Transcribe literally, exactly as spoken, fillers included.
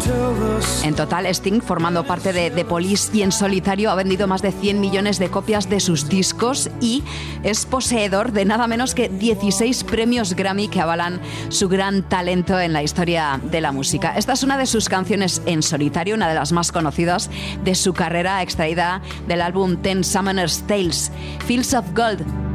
En total, Sting, formando parte de The Police y en solitario, ha vendido más de cien millones de copias de sus discos y es poseedor de nada menos que dieciséis premios Grammy que avalan su gran talento en la historia de la música. Esta es una de sus canciones en solitario, una de las más conocidas de su carrera, extraída del álbum Ten Summoners Tales, Fields of Gold.